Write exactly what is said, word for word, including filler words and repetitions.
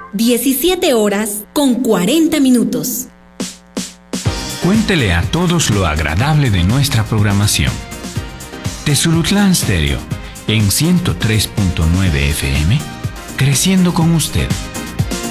diecisiete horas con cuarenta minutos. Cuéntele a todos lo agradable de nuestra programación. Tezulutlán Stereo en ciento tres punto nueve F M, creciendo con usted.